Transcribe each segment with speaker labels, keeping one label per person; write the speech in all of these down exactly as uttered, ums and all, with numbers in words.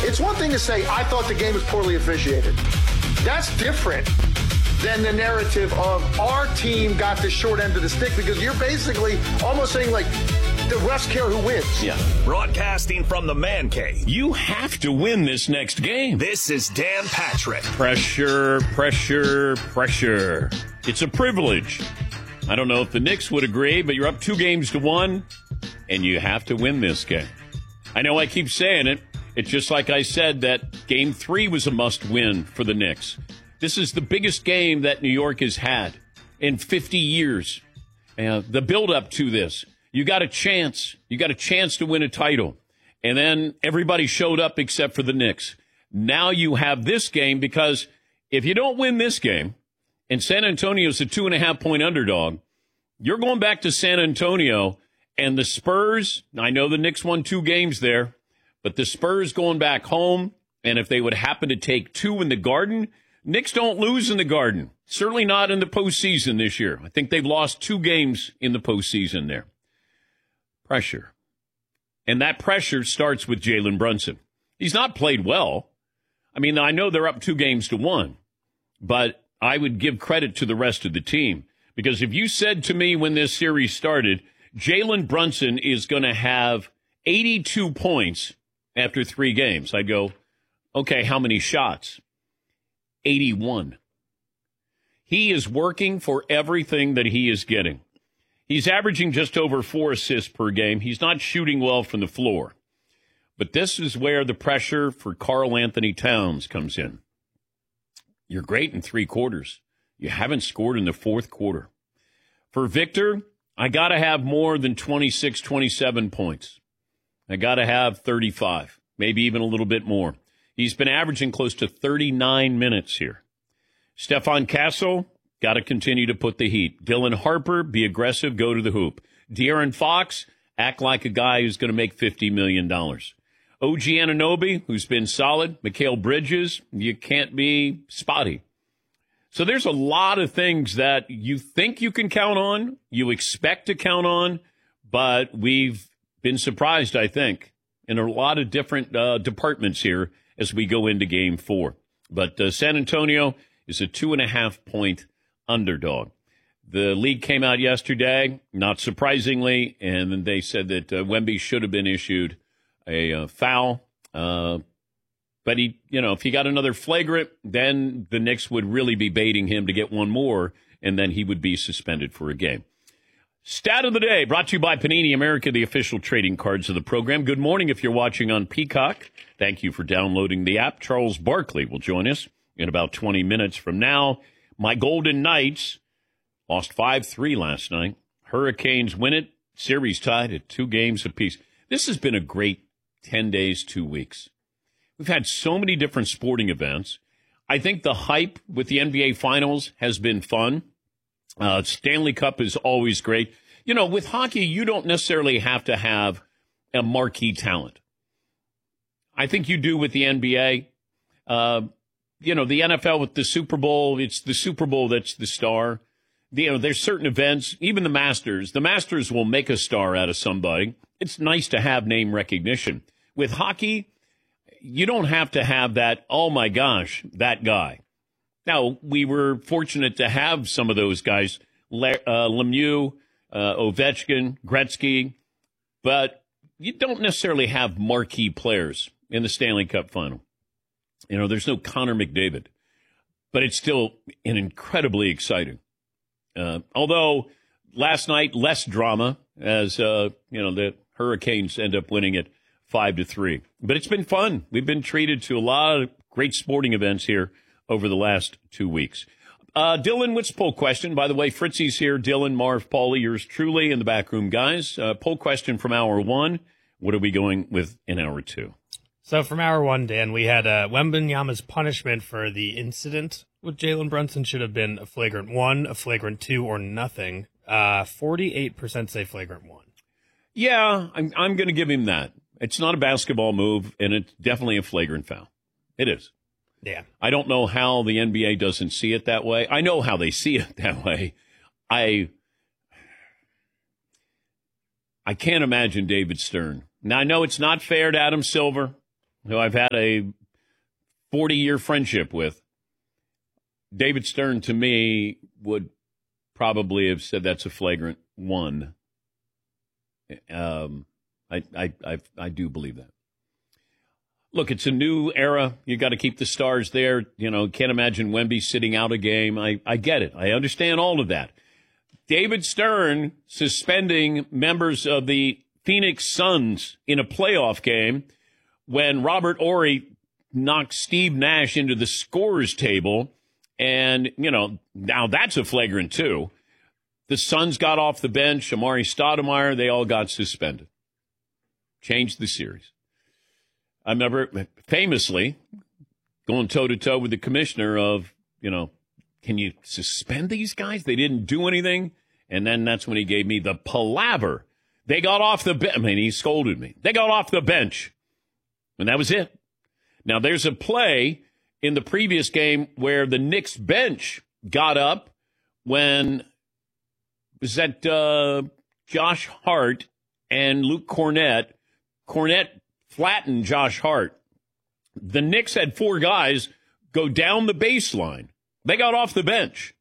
Speaker 1: It's one thing to say, I thought the game was poorly officiated. That's different than the narrative of our team got the short end of the stick, because you're basically almost saying, like, the refs care who wins.
Speaker 2: Yeah. Broadcasting from the Man Cave. You have to win this next game. This is Dan Patrick.
Speaker 3: Pressure, pressure, pressure. It's a privilege. I don't know if the Knicks would agree, but you're up two games to one, and you have to win this game. I know I keep saying it. It's just like I said that game three was a must-win for the Knicks. This is the biggest game that New York has had in fifty years. Uh, the build-up to this. You got a chance. You got a chance to win a title. And then everybody showed up except for the Knicks. Now you have this game, because if you don't win this game, and San Antonio's a two-and-a-half-point underdog, you're going back to San Antonio, and the Spurs, I know the Knicks won two games there, but the Spurs going back home, and if they would happen to take two in the Garden, Knicks don't lose in the Garden. Certainly not in the postseason this year. I think they've lost two games in the postseason there. Pressure. And that pressure starts with Jalen Brunson. He's not played well. I mean, I know they're up two games to one, but I would give credit to the rest of the team. Because if you said to me when this series started, Jalen Brunson is going to have eighty-two points after three games, I'd go, okay, how many shots? eighty-one. He is working for everything that he is getting. He's averaging just over four assists per game. He's not shooting well from the floor. But this is where the pressure for Karl Anthony Towns comes in. You're great in three quarters. You haven't scored in the fourth quarter. For Victor, I got to have more than twenty-six, twenty-seven points. I got to have thirty-five, maybe even a little bit more. He's been averaging close to thirty-nine minutes here. Stephon Castle, got to continue to put the heat. Dylan Harper, be aggressive, go to the hoop. De'Aaron Fox, act like a guy who's going to make fifty million dollars. O G Anunoby, who's been solid. Mikal Bridges, you can't be spotty. So there's a lot of things that you think you can count on, you expect to count on, but we've been surprised, I think, in a lot of different uh, departments here as we go into game four. But uh, San Antonio is a two-and-a-half-point underdog. The league came out yesterday, not surprisingly, and then they said that uh, Wemby should have been issued a uh, foul. Uh, but, he, you know, if he got another flagrant, then the Knicks would really be baiting him to get one more, and then he would be suspended for a game. Stat of the day, brought to you by Panini America, the official trading cards of the program. Good morning if you're watching on Peacock. Thank you for downloading the app. Charles Barkley will join us in about twenty minutes from now. My Golden Knights lost five three last night. Hurricanes win it. Series tied at two games apiece. This has been a great ten days, two weeks. We've had so many different sporting events. I think the hype with the N B A Finals has been fun. Uh, Stanley Cup is always great. You know, with hockey, you don't necessarily have to have a marquee talent. I think you do with the N B A. Uh, you know, the N F L with the Super Bowl, it's the Super Bowl that's the star. The, you know, there's certain events, even the Masters. The Masters will make a star out of somebody. It's nice to have name recognition. With hockey, you don't have to have that, oh, my gosh, that guy. Now, we were fortunate to have some of those guys, Le- uh, Lemieux, uh, Ovechkin, Gretzky, but you don't necessarily have marquee players in the Stanley Cup final. You know, there's no Connor McDavid, but it's still an incredibly exciting. Uh, although last night, less drama as, uh, you know, the Hurricanes end up winning it five to three. But it's been fun. We've been treated to a lot of great sporting events here over the last two weeks. Uh, Dylan, what's the poll question? By the way, Fritzy's here. Dylan, Marv, Paulie, yours truly, in the back room, guys. Uh, poll question from hour one. What are we going with in hour two?
Speaker 4: So from hour one, Dan, we had uh, Wembanyama's punishment for the incident with Jalen Brunson should have been a flagrant one, a flagrant two, or nothing. Uh, forty-eight percent say flagrant one.
Speaker 3: Yeah, I'm, I'm going to give him that. It's not a basketball move, and it's definitely a flagrant foul. It is.
Speaker 4: Yeah.
Speaker 3: I don't know how the N B A doesn't see it that way. I know how they see it that way. I I can't imagine David Stern. Now, I know it's not fair to Adam Silver, who I've had a forty-year friendship with, David Stern, to me, would probably have said that's a flagrant one. Um, I, I, I, I do believe that. Look, it's a new era. You got to keep the stars there. You know, can't imagine Wemby sitting out a game. I, I get it. I understand all of that. David Stern suspending members of the Phoenix Suns in a playoff game when Robert Horry knocked Steve Nash into the scorers table. And, you know, now that's a flagrant two. The Suns got off the bench. Amari Stoudemire, they all got suspended. Changed the series. I remember famously going toe-to-toe with the commissioner of, you know, can you suspend these guys? They didn't do anything. And then that's when he gave me the palaver. They got off the bench. I mean, he scolded me. They got off the bench. And that was it. Now, there's a play in the previous game where the Knicks bench got up when was that uh, Josh Hart and Luke Cornett. Cornett flattened Josh Hart. The Knicks had four guys go down the baseline. They got off the bench.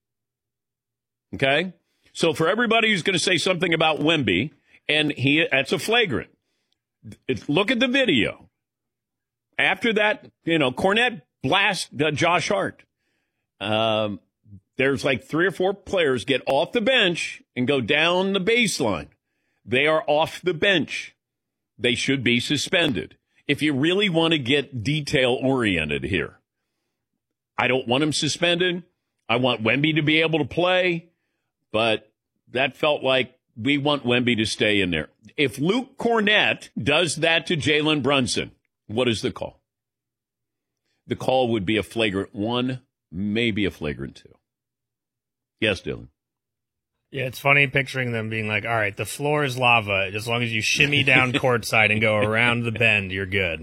Speaker 3: Okay? So for everybody who's going to say something about Wemby, and he that's a flagrant, look at the video. After that, you know, Cornett blast uh, Josh Hart. Um, there's like three or four players get off the bench and go down the baseline. They are off the bench. They should be suspended. If you really want to get detail-oriented here, I don't want him suspended. I want Wemby to be able to play, but that felt like we want Wemby to stay in there. If Luke Cornett does that to Jalen Brunson, what is the call? The call would be a flagrant one, maybe a flagrant two. Yes, Dylan.
Speaker 4: Yeah, it's funny picturing them being like, all right, the floor is lava. As long as you shimmy down courtside and go around the bend, you're good.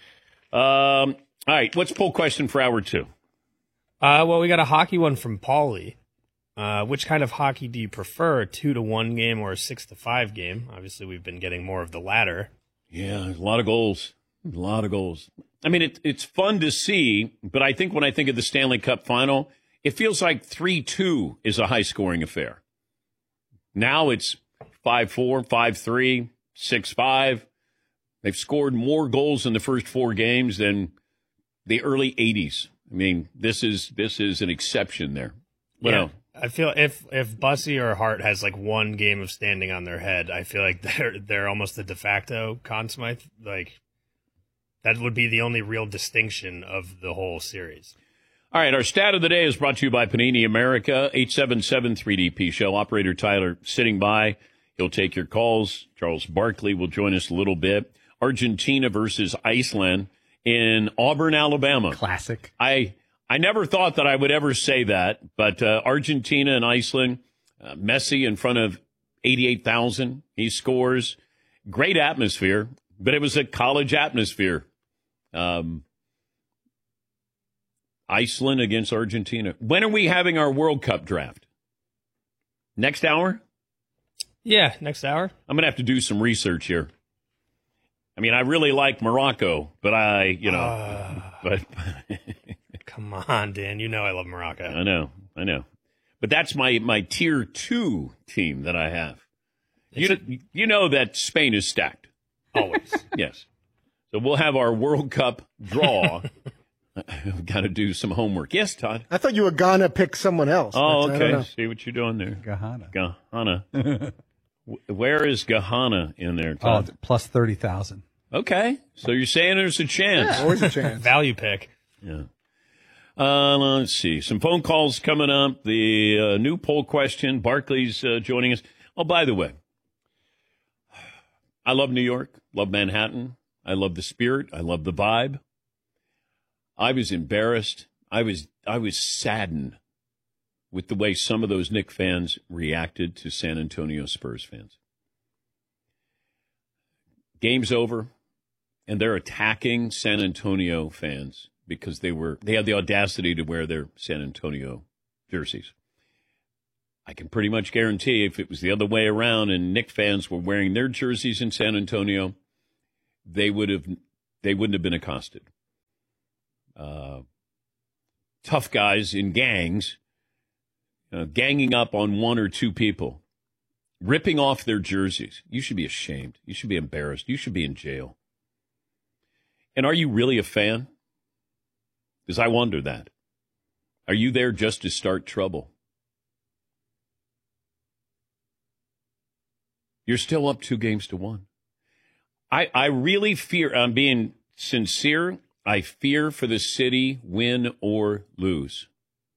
Speaker 3: Um, all right, what's poll question for hour two?
Speaker 4: Uh, well, we got a hockey one from Paulie. Uh, which kind of hockey do you prefer, a two to one game or a six to five game? Obviously, we've been getting more of the latter.
Speaker 3: Yeah, a lot of goals. A lot of goals. I mean, it, it's fun to see, but I think when I think of the Stanley Cup final, it feels like three two is a high-scoring affair. Now it's five four, five three, six five. They've scored more goals in the first four games than the early eighties. I mean, this is this is an exception there.
Speaker 4: Yeah, I feel if if Bussy or Hart has like one game of standing on their head, I feel like they're they're almost the de facto Conn Smythe. Like that would be the only real distinction of the whole series.
Speaker 3: All right, our stat of the day is brought to you by Panini America, eight seven seven three D P show. Operator Tyler sitting by. He'll take your calls. Charles Barkley will join us a little bit. Argentina versus Iceland in Auburn, Alabama.
Speaker 5: Classic.
Speaker 3: I I never thought that I would ever say that, but uh, Argentina and Iceland, uh, Messi in front of eighty-eight thousand. He scores. Great atmosphere, but it was a college atmosphere. Um Iceland against Argentina. When are we having our World Cup draft? Next hour?
Speaker 4: Yeah, next hour.
Speaker 3: I'm going to have to do some research here. I mean, I really like Morocco, but I, you know, uh, but
Speaker 4: come on, Dan. You know I love Morocco.
Speaker 3: I know, I know. But that's my, my tier two team that I have. You, you know that Spain is stacked.
Speaker 4: Always.
Speaker 3: Yes. So we'll have our World Cup draw. I've got to do some homework. Yes, Todd.
Speaker 5: I thought you were gonna pick someone else.
Speaker 3: Oh, okay. See what you're doing there.
Speaker 6: Gahana.
Speaker 3: Gahana. Where is Gahana in there, Todd?
Speaker 6: Oh, plus thirty thousand.
Speaker 3: Okay. So you're saying there's a chance.
Speaker 5: Yeah, always a chance.
Speaker 4: Value pick.
Speaker 3: Yeah. Uh, let's see. Some phone calls coming up. The uh, new poll question. Barkley's uh, joining us. Oh, by the way, I love New York. Love Manhattan. I love the spirit. I love the vibe. I was embarrassed. I was I was saddened with the way some of those Knicks fans reacted to San Antonio Spurs fans. Game's over, and they're attacking San Antonio fans because they were they had the audacity to wear their San Antonio jerseys. I can pretty much guarantee if it was the other way around and Knicks fans were wearing their jerseys in San Antonio, they would have they wouldn't have been accosted. Uh, tough guys in gangs, uh, ganging up on one or two people, ripping off their jerseys. You should be ashamed. You should be embarrassed. You should be in jail. And are you really a fan? Because I wonder that. Are you there just to start trouble? You're still up two games to one. I, I really fear, I'm being sincere, I fear for the city, win or lose.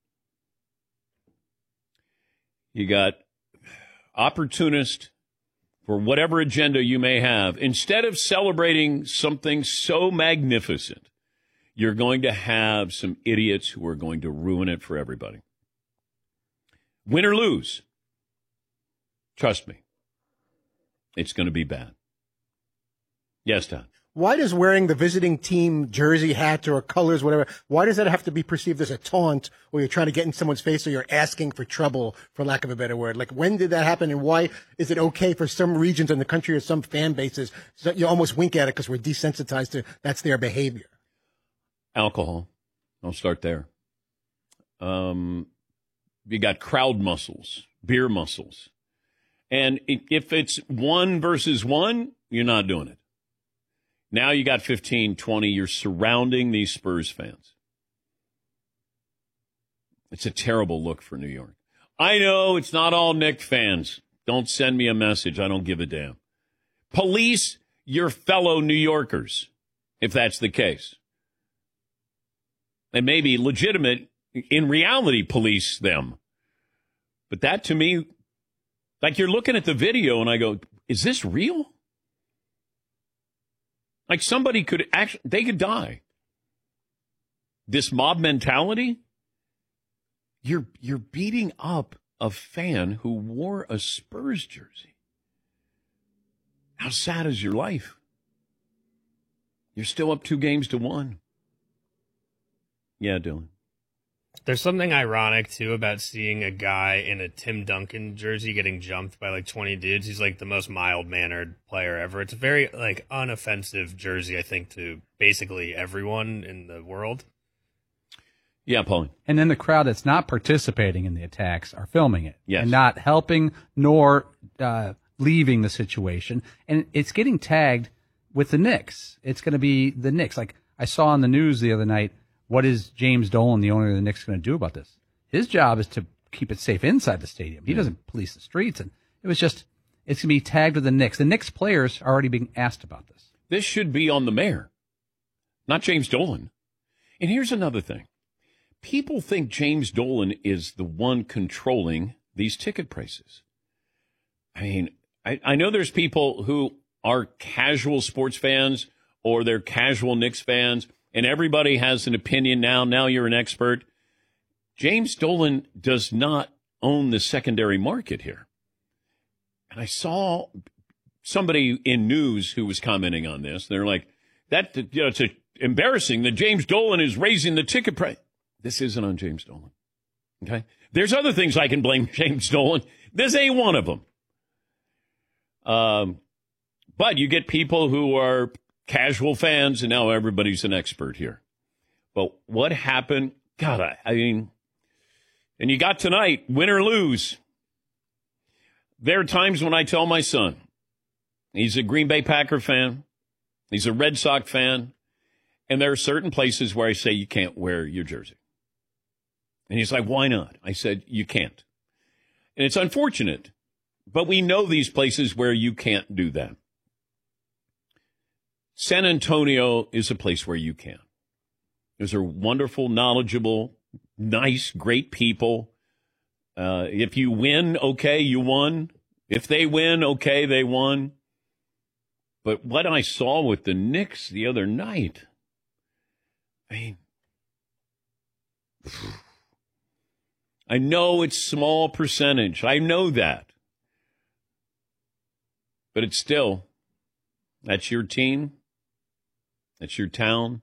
Speaker 3: You got opportunist for whatever agenda you may have. Instead of celebrating something so magnificent, you're going to have some idiots who are going to ruin it for everybody. Win or lose, trust me, it's going to be bad. Yes, Tom.
Speaker 5: Why does wearing the visiting team jersey, hat, or colors, whatever, why does that have to be perceived as a taunt, or you're trying to get in someone's face, or you're asking for trouble, for lack of a better word? Like, when did that happen, and why is it okay for some regions in the country or some fan bases, so you almost wink at it because we're desensitized to that's their behavior?
Speaker 3: Alcohol. I'll start there. Um, you got crowd muscles, beer muscles. And if it's one versus one, you're not doing it. Now you got fifteen, twenty. You're surrounding these Spurs fans. It's a terrible look for New York. I know it's not all Knicks fans. Don't send me a message. I don't give a damn. Police your fellow New Yorkers, if that's the case. And maybe legitimate, in reality, police them. But that, to me, like you're looking at the video and I go, is this real? Like somebody could actually, they could die. This mob mentality, you're you're beating up a fan who wore a Spurs jersey. How sad is your life? You're still up two games to one. Yeah, Dylan.
Speaker 4: There's something ironic, too, about seeing a guy in a Tim Duncan jersey getting jumped by, like, twenty dudes. He's, like, the most mild-mannered player ever. It's a very, like, unoffensive jersey, I think, to basically everyone in the world.
Speaker 3: Yeah, Pauline.
Speaker 6: And then the crowd that's not participating in the attacks are filming it.
Speaker 3: Yes.
Speaker 6: And not helping nor uh, leaving the situation. And it's getting tagged with the Knicks. It's going to be the Knicks. Like, I saw on the news the other night, what is James Dolan, the owner of the Knicks, going to do about this? His job is to keep it safe inside the stadium. He yeah. doesn't police the streets. And it was just, it's going to be tagged with the Knicks. The Knicks players are already being asked about this.
Speaker 3: This should be on the mayor, not James Dolan. And here's another thing. People think James Dolan is the one controlling these ticket prices. I mean, I, I know there's people who are casual sports fans or they're casual Knicks fans, and everybody has an opinion now. Now you're an expert. James Dolan does not own the secondary market here. And I saw somebody in news who was commenting on this. They're like, that, you know, it's a, embarrassing that James Dolan is raising the ticket price. This isn't on James Dolan. Okay? There's other things I can blame James Dolan. This ain't one of them. Um, but you get people who are casual fans, and now everybody's an expert here. But what happened? God, I, I mean, and you got tonight, win or lose. There are times when I tell my son, he's a Green Bay Packer fan, he's a Red Sox fan, and there are certain places where I say you can't wear your jersey. And he's like, why not? I said, you can't. And it's unfortunate, but we know these places where you can't do that. San Antonio is a place where you can. Those are wonderful, knowledgeable, nice, great people. Uh, if you win, okay, you won. If they win, okay, they won. But what I saw with the Knicks the other night, I mean, I know it's small percentage. I know that. But it's still, that's your team. That's your town.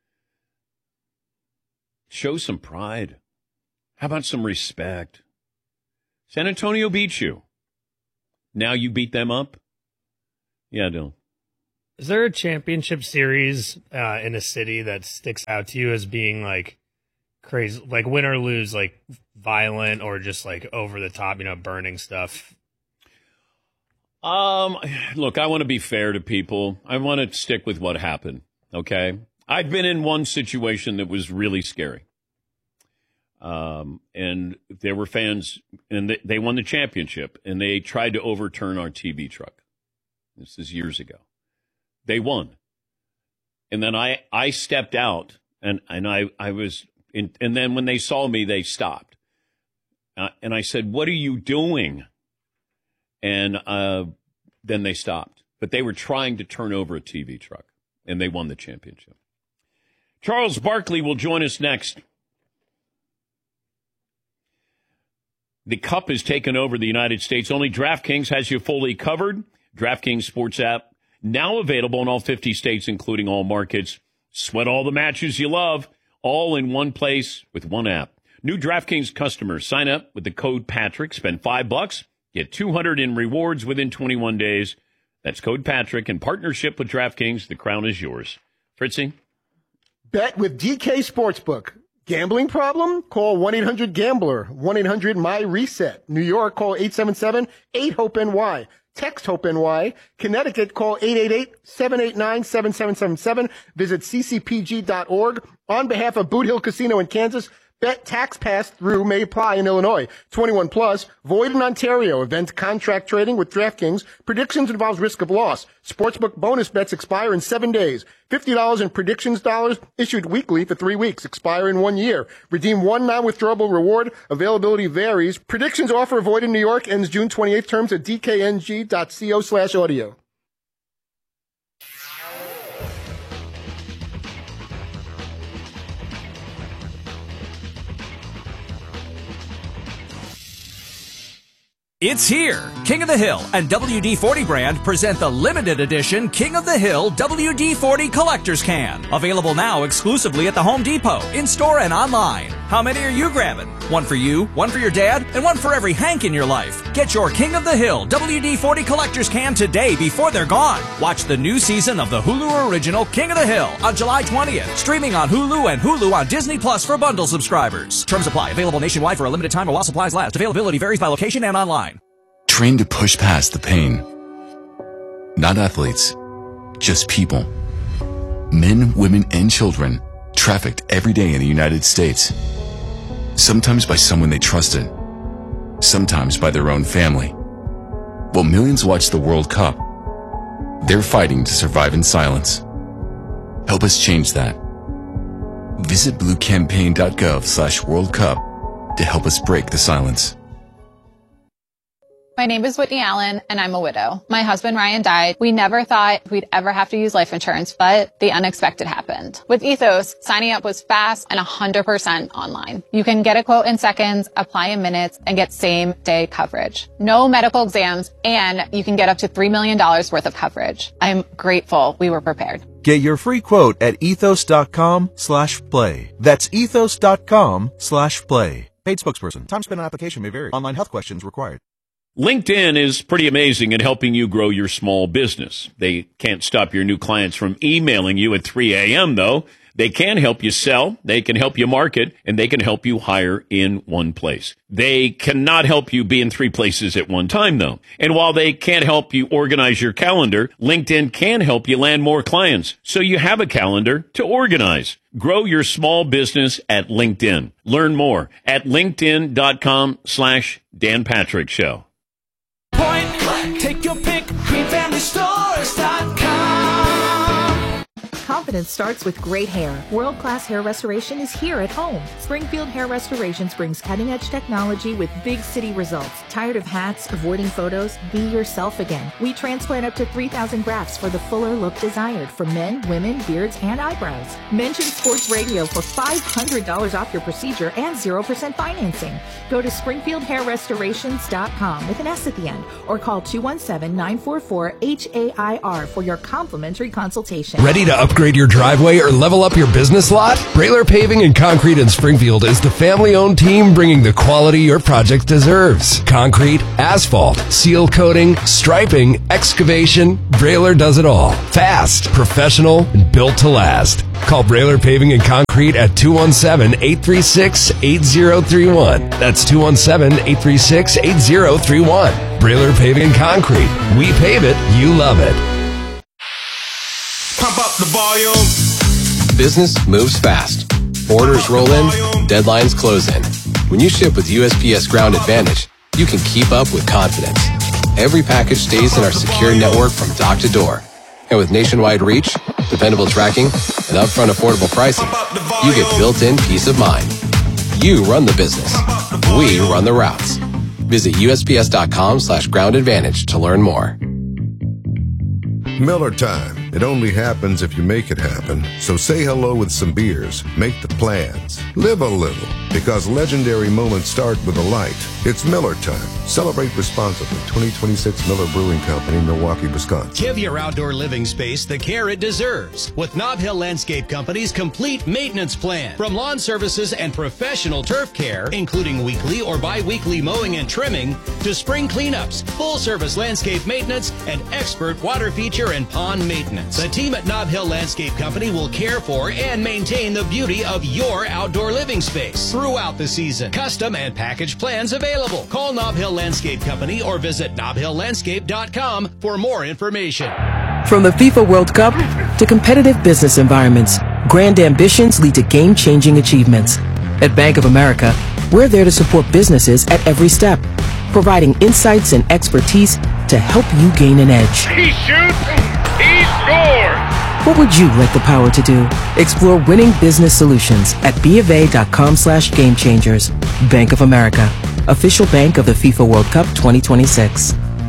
Speaker 3: Show some pride. How about some respect? San Antonio beat you. Now you beat them up? Yeah, Dylan.
Speaker 4: Is there a championship series uh, in a city that sticks out to you as being like crazy, like win or lose, like violent or just like over the top, you know, burning stuff?
Speaker 3: Um, look, I want to be fair to people. I want to stick with what happened. Okay, I've been in one situation that was really scary. Um, and there were fans, and they, they won the championship, and they tried to overturn our T V truck. This is years ago. They won. And then I, I stepped out, and, and I, I was, in, and then when they saw me, they stopped. Uh, and I said, "What are you doing?" And uh, then they stopped. But they were trying to turn over a T V truck, and they won the championship. Charles Barkley will join us next. The Cup has taken over the United States. Only DraftKings has you fully covered. DraftKings Sports app, now available in all fifty states, including all markets. Sweat all the matches you love, all in one place with one app. New DraftKings customers sign up with the code Patrick. Spend five bucks, get two hundred in rewards within twenty-one days. That's code Patrick. In partnership with DraftKings, the crown is yours. Fritzy?
Speaker 5: Bet with D K Sportsbook. Gambling problem? Call one eight hundred gambler. one eight hundred my reset. New York, call eight seven seven eight hope N Y. Text HOPE-NY. Connecticut, call eight eight eight seven eight nine seven seven seven seven. Visit c c p g dot org. On behalf of Boot Hill Casino in Kansas, bet tax pass-through may apply in Illinois. twenty-one plus, void in Ontario. Event contract trading with DraftKings. Predictions involves risk of loss. Sportsbook bonus bets expire in seven days. fifty dollars in predictions dollars issued weekly for three weeks. Expire in one year. Redeem one non-withdrawable reward. Availability varies. Predictions offer void in New York. Ends June twenty-eighth. Terms at d k n g dot co slash audio.
Speaker 7: It's here. King of the Hill and W D forty brand present the limited edition King of the Hill W D forty Collector's Can. Available now exclusively at the Home Depot, in-store and online. How many are you grabbing? One for you, one for your dad, and one for every Hank in your life. Get your King of the Hill W D forty Collector's Can today before they're gone. Watch the new season of the Hulu original King of the Hill on July twentieth. Streaming on Hulu and Hulu on Disney Plus for bundle subscribers. Terms apply. Available nationwide for a limited time or while supplies last. Availability varies by location and online.
Speaker 8: Train to push past the pain. Not athletes, just people. Men, women, and children trafficked every day in the United States. Sometimes by someone they trusted, sometimes by their own family. While millions watch the World Cup, they're fighting to survive in silence. Help us change that. Visit blue campaign dot gov slash World Cup to help us break the silence.
Speaker 9: My name is Whitney Allen, and I'm a widow. My husband, Ryan, died. We never thought we'd ever have to use life insurance, but the unexpected happened. With Ethos, signing up was fast and one hundred percent online. You can get a quote in seconds, apply in minutes, and get same-day coverage. No medical exams, and you can get up to three million dollars worth of coverage. I'm grateful we were prepared.
Speaker 10: Get your free quote at ethos.com slash play. That's ethos.com slash play. Paid spokesperson. Time spent on application may vary. Online health questions required.
Speaker 3: LinkedIn is pretty amazing at helping you grow your small business. They can't stop your new clients from emailing you at three a.m., though. They can help you sell, they can help you market, and they can help you hire in one place. They cannot help you be in three places at one time, though. And while they can't help you organize your calendar, LinkedIn can help you land more clients, so you have a calendar to organize. Grow your small business at LinkedIn. Learn more at linkedin.com slash Dan Patrick Show.
Speaker 11: Point, take your pick, green family stores dot com.
Speaker 12: Confidence starts with great hair. World-class hair restoration is here at home. Springfield Hair Restorations brings cutting-edge technology with big city results. Tired of hats, avoiding photos? Be yourself again. We transplant up to three thousand grafts for the fuller look desired for men, women, beards, and eyebrows. Mention Sports Radio for five hundred dollars off your procedure and zero percent financing. Go to springfield hair restorations dot com with an S at the end or call two one seven, nine four four, H A I R for your complimentary consultation.
Speaker 7: Ready to upgrade your
Speaker 13: your driveway or level up your business lot? Brailer Paving and Concrete in Springfield is the family-owned team bringing the quality your project deserves. Concrete, asphalt, seal coating, striping, excavation, Brailer does it all. Fast, professional, and built to last. Call Brailer Paving and Concrete at two one seven, eight three six, eight zero three one. That's two one seven, eight three six, eight zero three one. Brailer Paving and Concrete. We pave it, you love it.
Speaker 11: Pump up the volume.
Speaker 14: Business moves fast. Orders roll in, deadlines close in. When you ship with U S P S Ground Advantage, you can keep up with confidence. Every package stays in our secure network from dock to door. And with nationwide reach, dependable tracking, and upfront affordable pricing, you get built-in peace of mind. You run the business. We run the routes. Visit U S P S dot com slash ground advantage to learn more.
Speaker 15: Miller time. It only happens if you make it happen. So say hello with some beers. Make the plans. Live a little. Because legendary moments start with a light. It's Miller time. Celebrate responsibly. twenty twenty-six Miller Brewing Company, Milwaukee, Wisconsin.
Speaker 16: Give your outdoor living space the care it deserves with Nob Hill Landscape Company's complete maintenance plan. From lawn services and professional turf care, including weekly or bi-weekly mowing and trimming, to spring cleanups, full-service landscape maintenance, and expert water feature and pond maintenance. The team at Nob Hill Landscape Company will care for and maintain the beauty of your outdoor living space throughout the season. Custom and package plans available. Call Nob Hill Landscape Company or visit nob hill landscape dot com for more information.
Speaker 17: From the FIFA World Cup to competitive business environments, grand ambitions lead to game-changing achievements. At Bank of America, we're there to support businesses at every step, providing insights and expertise to help you gain an edge.
Speaker 2: He shoots! He scores!
Speaker 17: What would you like the power to do? Explore winning business solutions at bofa.com slash game changers. Bank of America, official bank of the FIFA World Cup twenty twenty-six.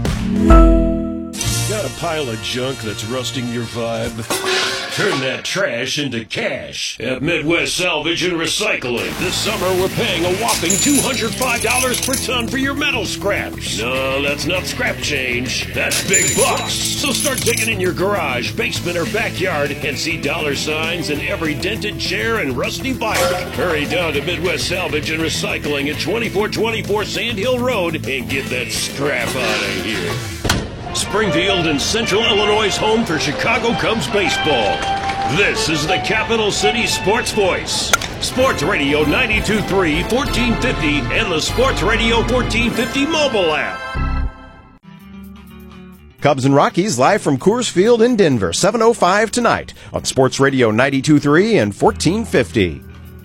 Speaker 2: Got a pile of junk that's rusting your vibe? Turn that trash into cash at Midwest Salvage and Recycling. This summer, we're paying a whopping two hundred five dollars per ton for your metal scraps. No, that's not scrap change. That's big bucks. So start digging in your garage, basement, or backyard and see dollar signs in every dented chair and rusty bike. Hurry down to Midwest Salvage and Recycling at twenty-four twenty-four Sand Hill Road and get that scrap out of here. Springfield and Central Illinois' home for Chicago Cubs baseball. This is the Capital City Sports Voice. Sports Radio ninety-two point three, fourteen fifty, and the Sports Radio fourteen fifty mobile app.
Speaker 18: Cubs and Rockies live from Coors Field in Denver, seven oh five tonight on Sports Radio ninety-two point three and fourteen fifty.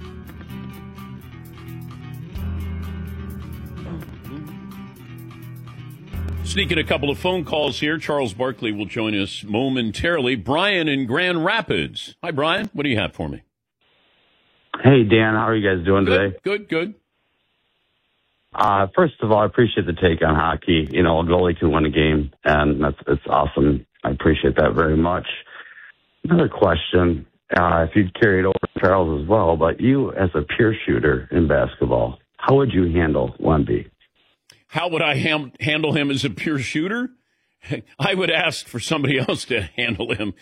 Speaker 3: Sneaking a couple of phone calls here. Charles Barkley will join us momentarily. Brian in Grand Rapids. Hi, Brian. What do you have for me?
Speaker 19: Hey, Dan. How are you guys doing
Speaker 3: good,
Speaker 19: today?
Speaker 3: Good, good.
Speaker 19: Uh, first of all, I appreciate the take on hockey. You know, a goalie can win a game, and that's it's awesome. I appreciate that very much. Another question, uh, if you'd carry it over to Charles as well, but you as a pure shooter in basketball, how would you handle Wemby?
Speaker 3: How would I ham- handle him as a pure shooter? I would ask for somebody else to handle him.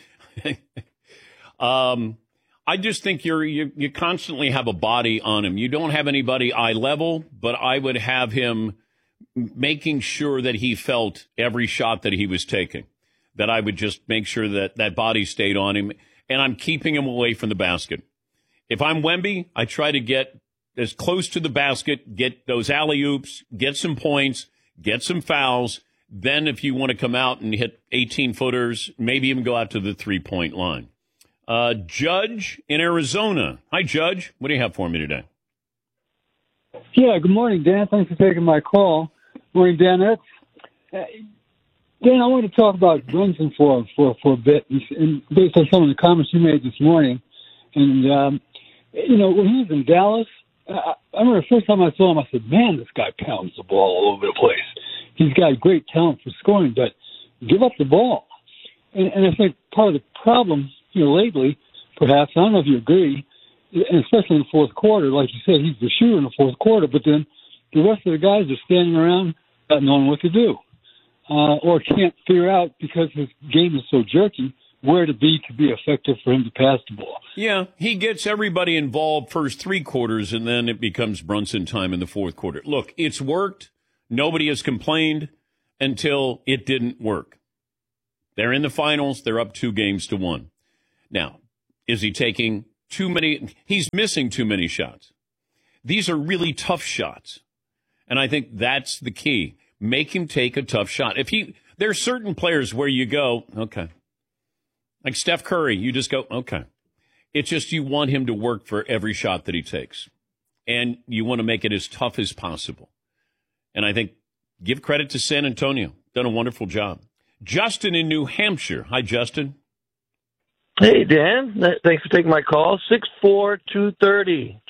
Speaker 3: um, I just think you're, you you constantly have a body on him. You don't have anybody eye level, but I would have him making sure that he felt every shot that he was taking, that I would just make sure that that body stayed on him, and I'm keeping him away from the basket. If I'm Wemby, I try to get as close to the basket, get those alley-oops, get some points, get some fouls. Then if you want to come out and hit eighteen-footers, maybe even go out to the three-point line. Uh, Judge in Arizona. Hi, Judge. What do you have for me today?
Speaker 20: Yeah, good morning, Dan. Thanks for taking my call. Morning, Dan. That's, uh, Dan, I want to talk about Brunson for, for, for a bit, and based on some of the comments you made this morning. And, um, you know, when he was in Dallas, I remember the first time I saw him, I said, man, this guy pounds the ball all over the place. He's got great talent for scoring, but give up the ball. And, and I think part of the problem, you know, lately, perhaps, I don't know if you agree, and especially in the fourth quarter, like you said, he's the shooter in the fourth quarter, but then the rest of the guys are standing around not knowing what to do, uh, or can't figure out because his game is so jerky, where to be to be effective for him to pass the ball.
Speaker 3: Yeah, he gets everybody involved first three quarters, and then it becomes Brunson time in the fourth quarter. Look, it's worked. Nobody has complained until it didn't work. They're in the finals. They're up two games to one. Now, is he taking too many? He's missing too many shots. These are really tough shots, and I think that's the key. Make him take a tough shot. If he, there are certain players where you go, okay. Like Steph Curry, you just go, okay. It's just you want him to work for every shot that he takes. And you want to make it as tough as possible. And I think give credit to San Antonio. Done a wonderful job. Justin in New Hampshire. Hi, Justin.
Speaker 21: Hey, Dan. Thanks for taking my call. six four, two thirty.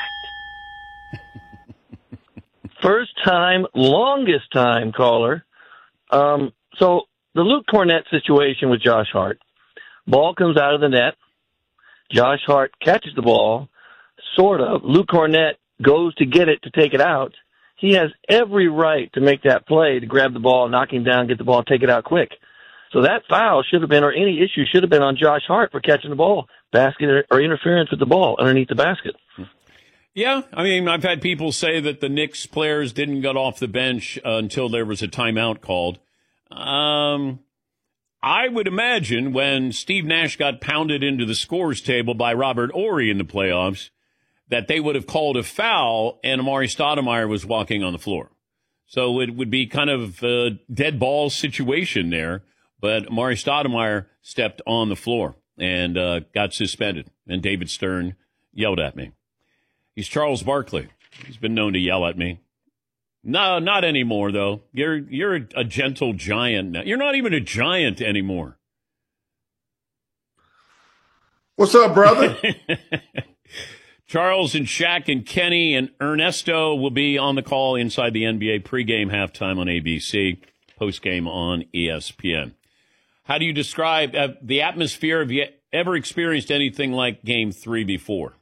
Speaker 21: First time, longest time caller. Um, so the Luke Cornett situation with Josh Hart. Ball comes out of the net. Josh Hart catches the ball, sort of. Luke Cornett goes to get it to take it out. He has every right to make that play, to grab the ball, knock him down, get the ball, take it out quick. So that foul should have been, or any issue should have been on Josh Hart for catching the ball, basket or interference with the ball underneath the basket.
Speaker 3: Yeah, I mean, I've had people say that the Knicks players didn't get off the bench uh, until there was a timeout called. Um... I would imagine when Steve Nash got pounded into the scores table by Robert Horry in the playoffs, that they would have called a foul and Amari Stoudemire was walking on the floor. So it would be kind of a dead ball situation there. But Amari Stoudemire stepped on the floor and uh, got suspended. And David Stern yelled at me. He's Charles Barkley. He's been known to yell at me. No, not anymore, though. You're you're a, a gentle giant now. You're not even a giant anymore.
Speaker 22: What's up, brother?
Speaker 3: Charles and Shaq and Kenny and Ernesto will be on the call inside the N B A pregame, halftime on A B C, postgame on E S P N. How do you describe uh, the atmosphere? Have you ever experienced anything like Game Three before?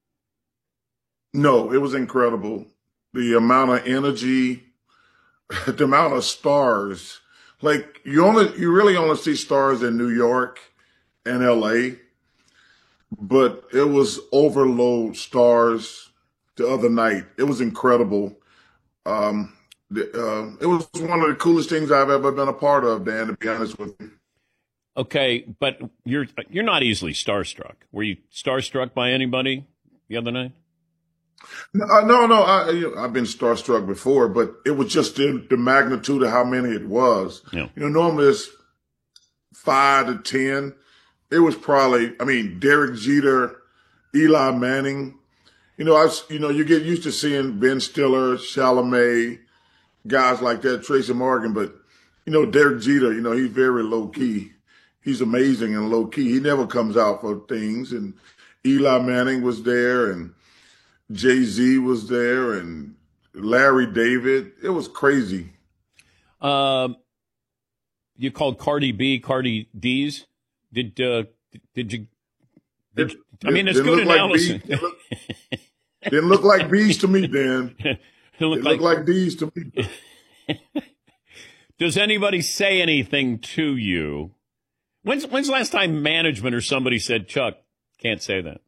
Speaker 22: No, it was incredible. The amount of energy, the amount of stars. Like you only, you really only see stars in New York and L A, but it was overload stars the other night. It was incredible. Um, the, uh, it was one of the coolest things I've ever been a part of, Dan, to be honest with you.
Speaker 3: Okay, but you're you're not easily starstruck. Were you starstruck by anybody the other night?
Speaker 22: No, no, no I, you know, I've been starstruck before, but it was just the, the magnitude of how many it was.
Speaker 3: Yeah.
Speaker 22: You know, normally it's five to ten. It was probably, I mean, Derek Jeter, Eli Manning. You know, I was, you know, you get used to seeing Ben Stiller, Chalamet, guys like that, Tracy Morgan, but you know, Derek Jeter, you know, he's very low key. He's amazing and low key. He never comes out for things. And Eli Manning was there, and Jay-Z was there, and Larry David. It was crazy.
Speaker 3: Um, you called Cardi B Cardi D's. Did uh, did you? Did, I mean, it's good analysis.
Speaker 22: Like look, didn't look like B's to me, Dan.
Speaker 3: It
Speaker 22: looked like, like D's to me.
Speaker 3: Does anybody say anything to you? When's when's the last time management or somebody said, Chuck, can't say that?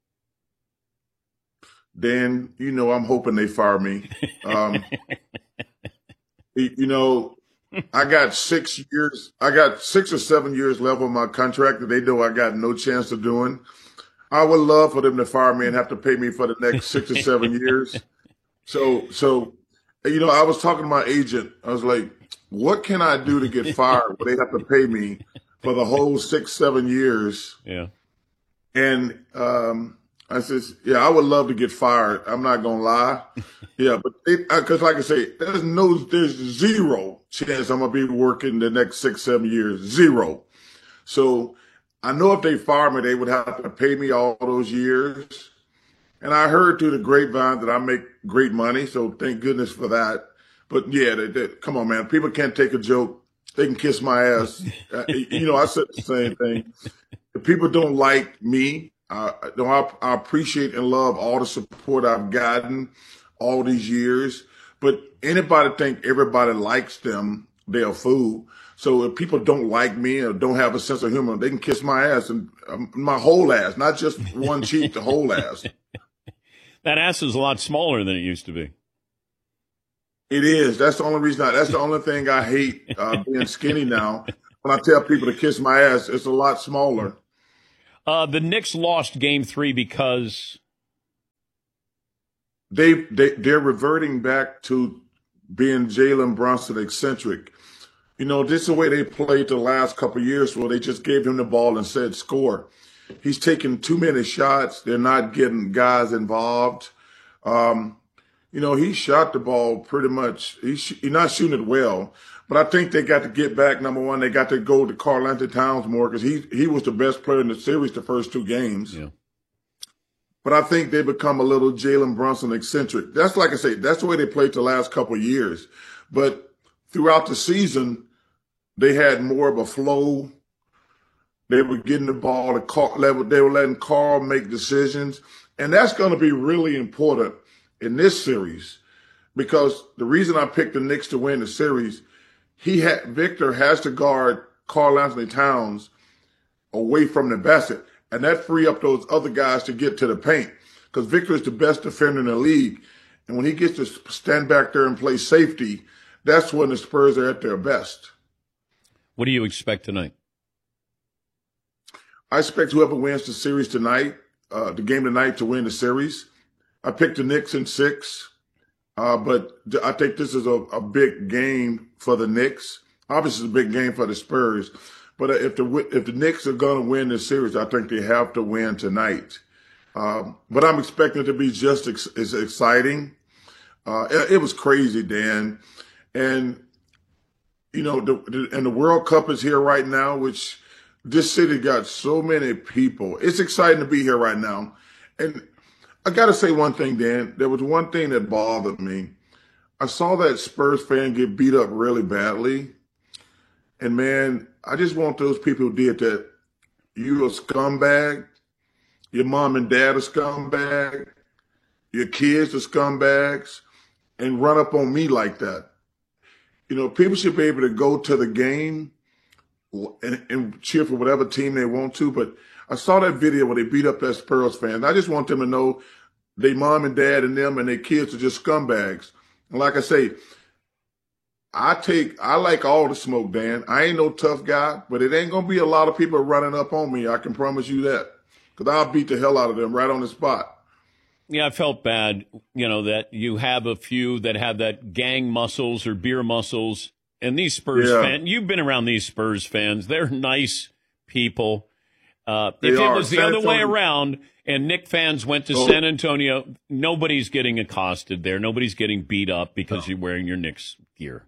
Speaker 22: Dan, you know, I'm hoping they fire me. Um, you know, I got six years, I got six or seven years left on my contract that they know I got no chance of doing. I would love for them to fire me and have to pay me for the next six or seven years. So, so, you know, I was talking to my agent. I was like, what can I do to get fired where they have to pay me for the whole six, seven years?
Speaker 3: Yeah.
Speaker 22: And, um, I says, yeah, I would love to get fired. I'm not going to lie. Yeah, but because like I say, there's no, there's zero chance I'm going to be working the next six, seven years. Zero. So I know if they fire me, they would have to pay me all those years. And I heard through the grapevine that I make great money. So thank goodness for that. But yeah, they, they, come on, man. People can't take a joke. They can kiss my ass. uh, you know, I said the same thing. If people don't like me, Uh, no, I, I appreciate and love all the support I've gotten all these years. But anybody think everybody likes them, they're a fool. So if people don't like me or don't have a sense of humor, they can kiss my ass and um, my whole ass, not just one cheek, the whole ass.
Speaker 3: That ass is a lot smaller than it used to be.
Speaker 22: It is. That's the only reason. I, that's the only thing I hate uh, being skinny now. When I tell people to kiss my ass, it's a lot smaller.
Speaker 3: Uh, the Knicks lost game three because
Speaker 22: they, they, they're reverting back to being Jalen Brunson eccentric. You know, this is the way they played the last couple of years where they just gave him the ball and said score. He's taking too many shots. They're not getting guys involved. Um, you know, he shot the ball pretty much. He's, he's not shooting it well. But I think they got to get back. Number one, they got to go to Karl-Anthony Towns more because he, he was the best player in the series the first two games.
Speaker 3: Yeah.
Speaker 22: But I think they become a little Jalen Brunson eccentric. That's like I say, that's the way they played the last couple of years. But throughout the season, they had more of a flow. They were getting the ball to Carl, they were letting Carl make decisions. And that's going to be really important in this series because the reason I picked the Knicks to win the series, he had Victor has to guard Karl-Anthony Towns away from the basket. And that free up those other guys to get to the paint because Victor is the best defender in the league. And when he gets to stand back there and play safety, that's when the Spurs are at their best.
Speaker 3: What do you expect tonight?
Speaker 22: I expect whoever wins the series tonight, uh, the game tonight to win the series. I picked the Knicks in six, uh, but I think this is a, a big game for the Knicks. Obviously, it's a big game for the Spurs. But if the if the Knicks are going to win this series, I think they have to win tonight. Um, but I'm expecting it to be just ex- as exciting. Uh, it, it was crazy, Dan. And, you know, the, the, and the World Cup is here right now, which this city got so many people. It's exciting to be here right now. And I got to say one thing, Dan. There was one thing that bothered me. I saw that Spurs fan get beat up really badly. And, man, I just want those people who did that. You a scumbag. Your mom and dad a scumbag. Your kids are scumbags. And run up on me like that. You know, people should be able to go to the game and, and cheer for whatever team they want to. But I saw that video where they beat up that Spurs fan. I just want them to know their mom and dad and them and their kids are just scumbags. And like I say, I take, I like all the smoke, Dan. I ain't no tough guy, but it ain't going to be a lot of people running up on me. I can promise you that. Because I'll beat the hell out of them right on the spot.
Speaker 3: Yeah, I felt bad, you know, that you have a few that have that gang muscles or beer muscles. And these Spurs
Speaker 22: yeah.
Speaker 3: fans, you've been around these Spurs fans. They're nice people. Uh,
Speaker 22: They
Speaker 3: if it
Speaker 22: are.
Speaker 3: was the
Speaker 22: San
Speaker 3: other way
Speaker 22: Antonio-
Speaker 3: around and Knick fans went to
Speaker 22: Oh.
Speaker 3: San Antonio, nobody's getting accosted there. Nobody's getting beat up because you're wearing your Knicks gear.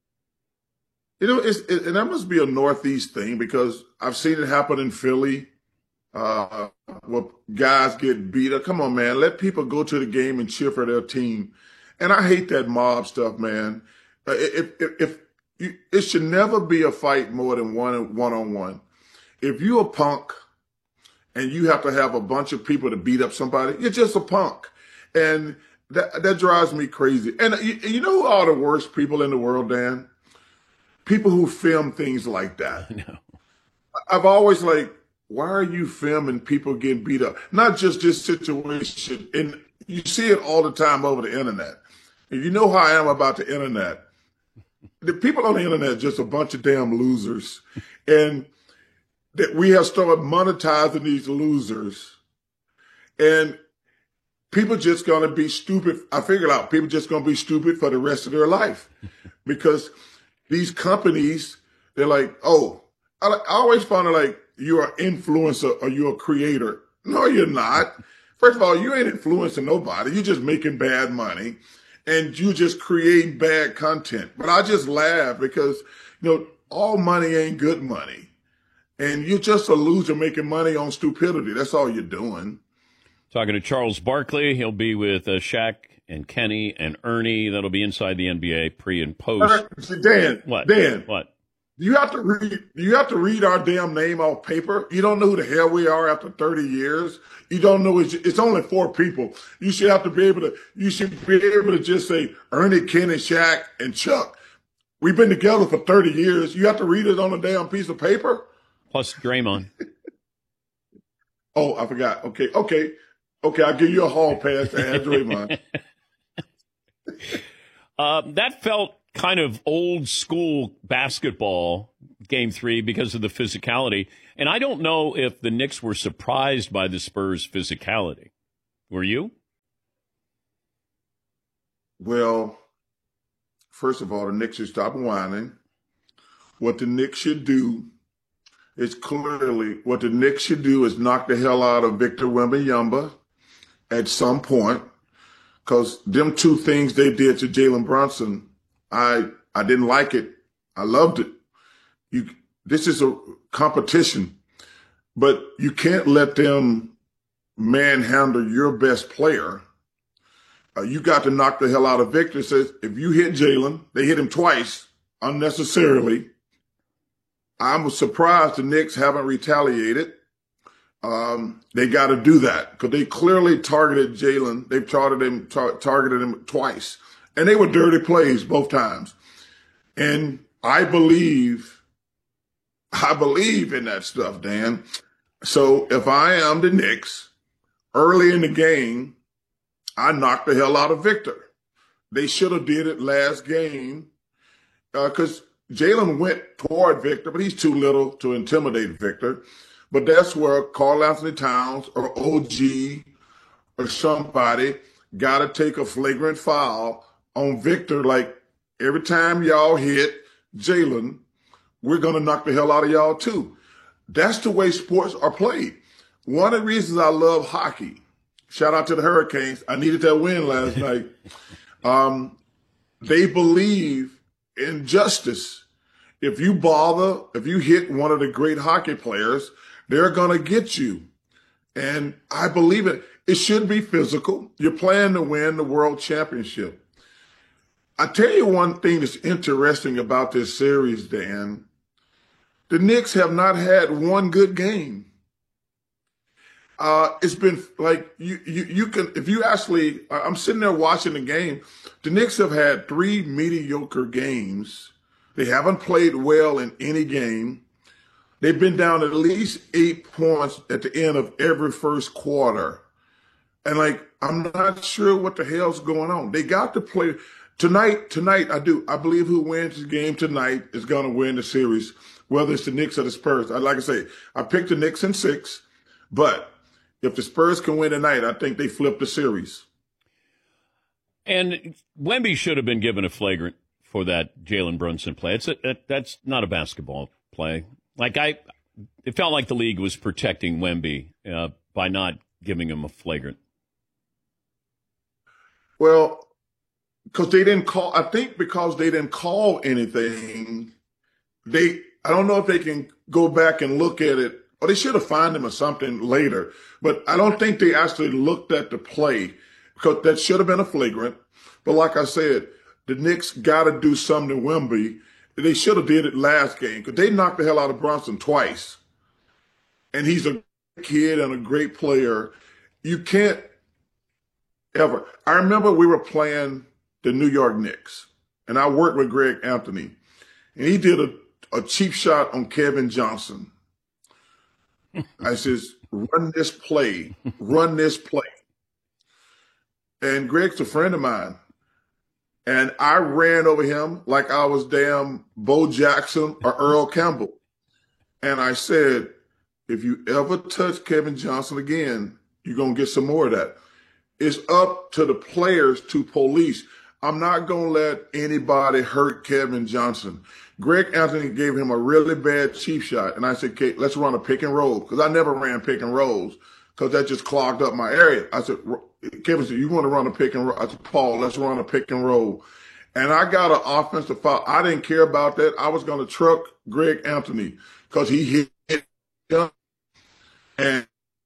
Speaker 22: You know, it's, it, and that must be a Northeast thing because I've seen it happen in Philly. Uh, where guys get beat up. Come on, man. Let people go to the game and cheer for their team. And I hate that mob stuff, man. Uh, if, if, if you, it should never be a fight more than one, one on one. If you're a punk and you have to have a bunch of people to beat up somebody, you're just a punk. And that, that drives me crazy. And you, you know who are the worst people in the world, Dan? People who film things like that.
Speaker 3: No.
Speaker 22: I've always like, why are you filming people getting beat up? Not just this situation. And you see it all the time over the internet. And you know how I am about the internet. The people on the internet are just a bunch of damn losers. And that we have started monetizing these losers. And people just going to be stupid. I figured out people just going to be stupid for the rest of their life. Because these companies, they're like, oh, I, I always found it like, you're an influencer or you're a creator. No, you're not. First of all, you ain't influencing nobody. You're just making bad money and you just create bad content. But I just laugh because, you know, all money ain't good money. And you're just a loser making money on stupidity. That's all you're doing.
Speaker 3: Talking to Charles Barkley. He'll be with uh, Shaq and Kenny and Ernie. That'll be inside the N B A pre and post.
Speaker 22: Uh, Dan,
Speaker 3: What?
Speaker 22: Dan,
Speaker 3: What?
Speaker 22: You have to read. You have to read our damn name off paper. You don't know who the hell we are after thirty years. You don't know it's, it's only four people. You should have to be able to. You should be able to just say Ernie, Kenny, Shaq, and Chuck. We've been together for thirty years. You have to read it on a damn piece of paper?
Speaker 3: Plus Draymond.
Speaker 22: Oh, I forgot. Okay, okay. Okay, I'll give you a hall pass to add Draymond.
Speaker 3: uh, that felt kind of old school basketball, game three, because of the physicality. And I don't know if the Knicks were surprised by the Spurs' physicality. Were you?
Speaker 22: Well, first of all, the Knicks should stop whining. What the Knicks should do is clearly, what the Knicks should do is knock the hell out of Victor Wembanyama at some point, because them two things they did to Jalen Brunson, I I didn't like it. I loved it. You, this is a competition, but you can't let them manhandle your best player. Uh, you got to knock the hell out of Victor. Says if you hit Jalen, they hit him twice unnecessarily. I'm surprised the Knicks haven't retaliated. Um, they got to do that because they clearly targeted Jalen. They've targeted him, tar- targeted him twice, and they were dirty plays both times. And I believe, I believe in that stuff, Dan. So if I am the Knicks, early in the game, I knocked the hell out of Victor. They should have did it last game because uh, Jalen went toward Victor, but he's too little to intimidate Victor. But that's where Karl Anthony Towns or O G or somebody got to take a flagrant foul on Victor. Like every time y'all hit Jalen, we're going to knock the hell out of y'all too. That's the way sports are played. One of the reasons I love hockey, shout out to the Hurricanes. I needed that win last night. Um, they believe in justice. If you bother, if you hit one of the great hockey players, they're going to get you. And I believe it. It should be physical. You're playing to win the world championship. I tell you one thing that's interesting about this series, Dan. The Knicks have not had one good game. Uh, it's been like you, you, you can, if you actually, I'm sitting there watching the game. The Knicks have had three mediocre games. They haven't played well in any game. They've been down at least eight points at the end of every first quarter. And like, I'm not sure what the hell's going on. They got to play tonight. Tonight, I do. I believe who wins the game tonight is going to win the series, whether it's the Knicks or the Spurs. I like I say, I picked the Knicks in six, but if the Spurs can win tonight, I think they flip the series.
Speaker 3: And Wemby should have been given a flagrant for that Jalen Brunson play. It's a, it, that's not a basketball play. Like I, it felt like the league was protecting Wemby uh, by not giving him a flagrant.
Speaker 22: Well, because they didn't call. I think because they didn't call anything, they. I don't know if they can go back and look at it, or they should have fined him or something later. But I don't think they actually looked at the play because that should have been a flagrant. But like I said, the Knicks got to do something to Wemby. They should have did it last game because they knocked the hell out of Brunson twice. And he's a kid and a great player. You can't ever. I remember we were playing the New York Knicks, and I worked with Greg Anthony, and he did a, a cheap shot on Kevin Johnson. I says, run this play, run this play. And Greg's a friend of mine. And I ran over him like I was damn Bo Jackson or Earl Campbell. And I said, if you ever touch Kevin Johnson again, you're going to get some more of that. It's up to the players to police. I'm not going to let anybody hurt Kevin Johnson. Greg Anthony gave him a really bad cheap shot. And I said, okay, let's run a pick and roll. Because I never ran pick and rolls because that just clogged up my area. I said, Kevin said, you want to run a pick and roll? I said, Paul, let's run a pick and roll. And I got an offensive foul. I didn't care about that. I was going to truck Greg Anthony because he hit him. And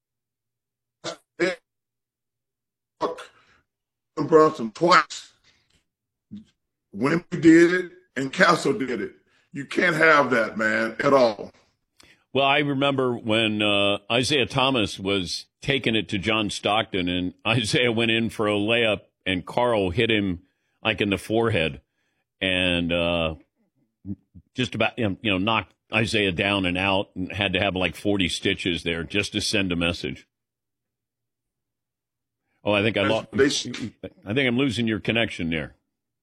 Speaker 22: Brunson twice. Wemby did it and Castle did it. You can't have that, man, at all.
Speaker 3: Well, I remember when uh, Isaiah Thomas was taking it to John Stockton, and Isaiah went in for a layup, and Karl hit him like in the forehead. And uh, just about, you know, knocked Isaiah down and out and had to have like forty stitches there just to send a message. Oh, I think I lost. I think I'm losing your connection there.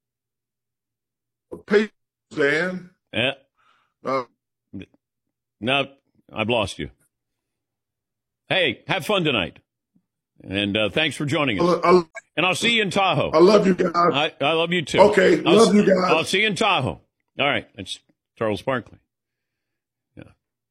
Speaker 22: Pay, Dan.
Speaker 3: Eh.
Speaker 22: Uh,
Speaker 3: no, I've lost you. Hey, have fun tonight. And uh, thanks for joining us.
Speaker 22: I, I,
Speaker 3: and I'll see you in Tahoe.
Speaker 22: I love you guys.
Speaker 3: I, I love you too.
Speaker 22: Okay,
Speaker 3: I'll,
Speaker 22: love you guys.
Speaker 3: I'll see you in Tahoe. All right, that's Charles Barkley. Yeah.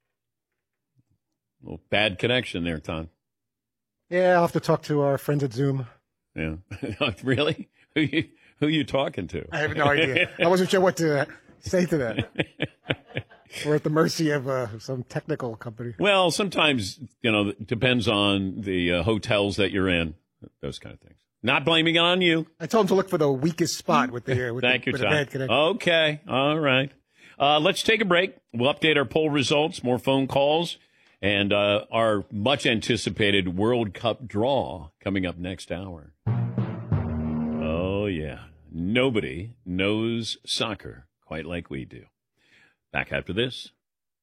Speaker 3: A little bad connection there, Tom.
Speaker 5: Yeah, I'll have to talk to our friends at Zoom.
Speaker 3: Yeah. Really? Who you, who you talking to?
Speaker 5: I have no idea. I wasn't sure what to say to that. We're at the mercy of uh, some technical company.
Speaker 3: Well, sometimes, you know, it depends on the uh, hotels that you're in, those kind of things. Not blaming it on you.
Speaker 5: I told him to look for the weakest spot with the, uh, with
Speaker 3: Thank
Speaker 5: the,
Speaker 3: you,
Speaker 5: with
Speaker 3: Tom.
Speaker 5: the bad connection.
Speaker 3: Okay. All right. Uh, let's take a break. We'll update our poll results, more phone calls, and uh, our much-anticipated World Cup draw coming up next hour. Oh, yeah. Nobody knows soccer quite like we do. Back after this.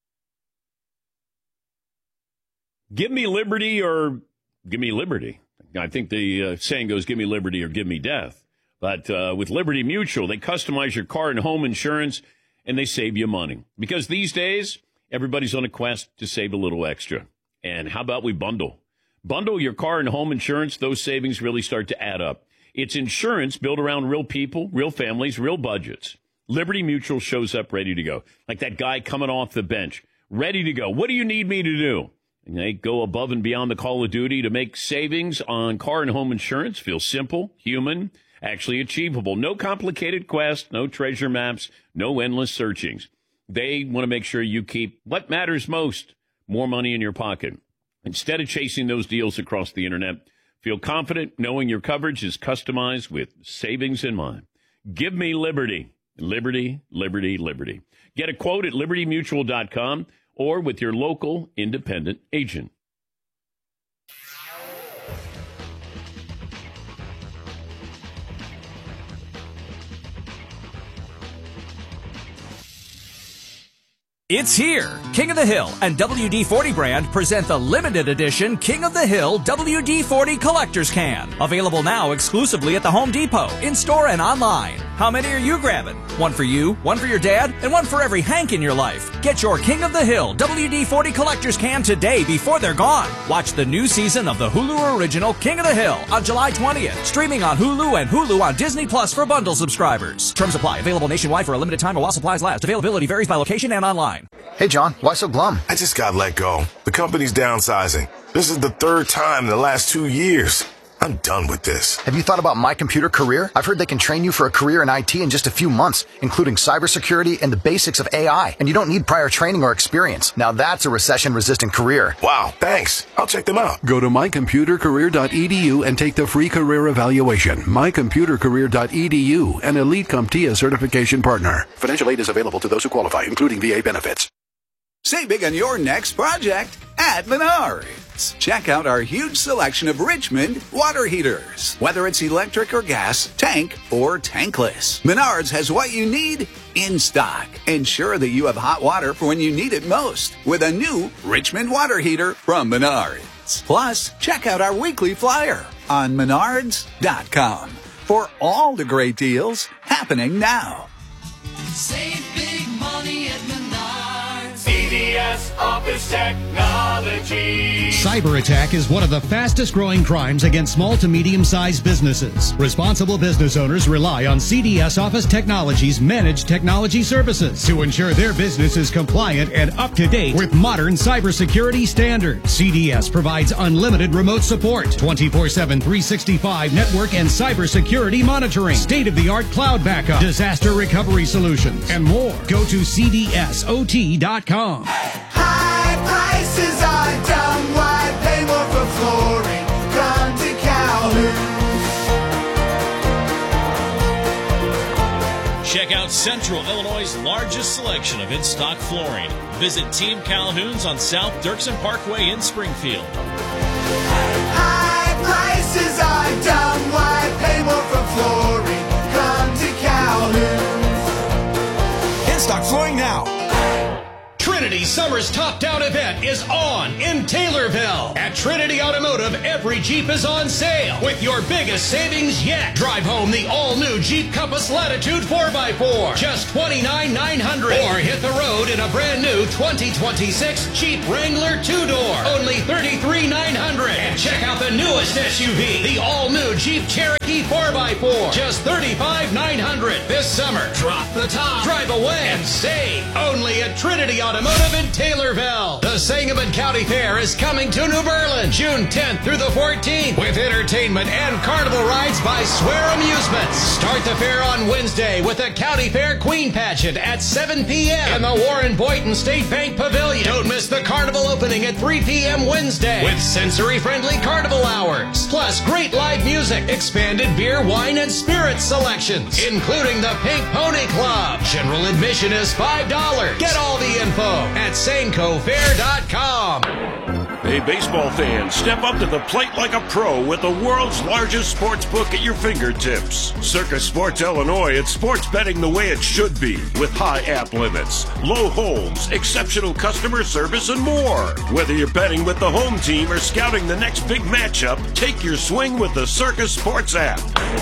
Speaker 3: Give me liberty or give me liberty. I think the uh, saying goes, give me liberty or give me death. But uh, with Liberty Mutual, they customize your car and home insurance, and they save you money. Because these days, everybody's on a quest to save a little extra. And how about we bundle? Bundle your car and home insurance. Those savings really start to add up. It's insurance built around real people, real families, real budgets. Liberty Mutual shows up ready to go. Like that guy coming off the bench, ready to go. What do you need me to do? And they go above and beyond the call of duty to make savings on car and home insurance feel simple, human, actually achievable. No complicated quest, no treasure maps, no endless searchings. They want to make sure you keep what matters most, more money in your pocket. Instead of chasing those deals across the internet, feel confident knowing your coverage is customized with savings in mind. Give me liberty. Liberty, liberty, liberty. Get a quote at liberty mutual dot com or with your local independent agent.
Speaker 7: It's here! King of the Hill and W D forty brand present the limited edition King of the Hill W D forty Collector's Can. Available now exclusively at the Home Depot, in-store and online. How many are you grabbing? One for you, one for your dad, and one for every Hank in your life. Get your King of the Hill W D forty Collector's Can today before they're gone. Watch the new season of the Hulu original King of the Hill on July twentieth. Streaming on Hulu and Hulu on Disney Plus for bundle subscribers. Terms apply. Available nationwide for a limited time while supplies last. Availability varies by location and online.
Speaker 1: Hey, John, why so glum?
Speaker 11: I just got let go. The company's downsizing. This is the third time in the last two years. I'm done with this.
Speaker 1: Have you thought about My Computer Career? I've heard they can train you for a career in I T in just a few months, including cybersecurity and the basics of A I. And you don't need prior training or experience. Now that's a recession-resistant career.
Speaker 11: Wow, thanks. I'll check them out.
Speaker 6: Go to my computer career dot e d u and take the free career evaluation. my computer career dot e d u, an Elite CompTIA certification partner. Financial aid is available to those who qualify, including V A benefits.
Speaker 23: Save big on your next project at Menards. Check out our huge selection of Richmond water heaters. Whether it's electric or gas, tank or tankless, Menards has what you need in stock. Ensure that you have hot water for when you need it most with a new Richmond water heater from Menards. Plus, check out our weekly flyer on menards dot com for all the great deals happening now.
Speaker 24: Save big money at Menards.
Speaker 2: C D S Office Technology.
Speaker 16: Cyber attack is one of the fastest growing crimes against small to medium-sized businesses. Responsible business owners rely on C D S Office Technology's managed technology services to ensure their business is compliant and up to date with modern cybersecurity standards. C D S provides unlimited remote support, twenty-four seven, three sixty-five network and cybersecurity monitoring, state-of-the-art cloud backup, disaster recovery solutions, and more. Go to C D S O T dot com.
Speaker 24: High prices are dumb. Why pay more for flooring? Come to Calhoun.
Speaker 25: Check out Central Illinois' largest selection of in-stock flooring. Visit Team Calhoun's on South Dirksen Parkway in Springfield.
Speaker 24: High prices are dumb. Why pay more for flooring? Come to Calhoun.
Speaker 23: In-stock flooring now.
Speaker 16: summer's top-down event is on in Taylorville. At Trinity Automotive, every Jeep is on sale with your biggest savings yet. Drive home the all-new Jeep Compass Latitude four by four, just twenty-nine thousand nine hundred dollars. Or hit the road in a brand-new twenty twenty-six Jeep Wrangler two-door, only thirty-three thousand nine hundred dollars. And check out the newest S U V, the all-new Jeep Cherokee four by four, just thirty-five thousand nine hundred dollars. This summer, drop the top, drive away, and save. Only at Trinity Automotive in Taylorville. The Sangamon County Fair is coming to New Berlin, June tenth through the fourteenth, with entertainment and carnival rides by Swear Amusements. Start the fair on Wednesday with the County Fair Queen Pageant at seven p.m. in the Warren Boynton State Bank Pavilion. Don't miss the carnival opening at three p.m. Wednesday with sensory-friendly carnival hours, plus great live music, expanded beer, wine, and spirit selections, including the Pink Pony Club. General admission is five dollars. Get all the info at Sanco Fair dot com.
Speaker 2: Hey, baseball fans, step up to the plate like a pro with the world's largest sports book at your fingertips. Circus Sports Illinois, it's sports betting the way it should be, with high app limits, low holds, exceptional customer service, and more. Whether you're betting with the home team or scouting the next big matchup, take your swing with the Circus Sports app.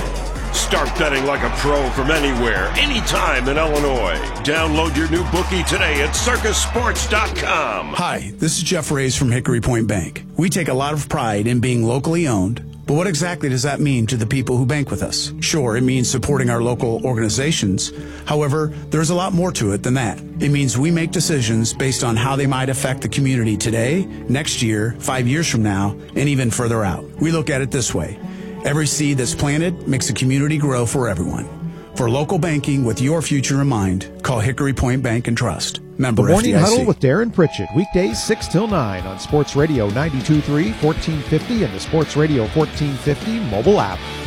Speaker 2: Start betting like a pro from anywhere, anytime in Illinois. Download your new bookie today at circus sports dot com.
Speaker 4: Hi, this is Jeff Reyes from Hickory Point Bank. We take a lot of pride in being locally owned, but what exactly does that mean to the people who bank with us? Sure, it means supporting our local organizations. However, there's a lot more to it than that. It means we make decisions based on how they might affect the community today, next year, five years from now, and even further out. We look at it this way. Every seed that's planted makes the community grow for everyone. For local banking with your future in mind, call Hickory Point Bank and Trust. Member
Speaker 8: The Morning
Speaker 4: F D I C.
Speaker 8: Huddle with Darren Pritchett, weekdays six till nine on Sports Radio ninety-two point three, fourteen fifty, and the Sports Radio fourteen fifty mobile app.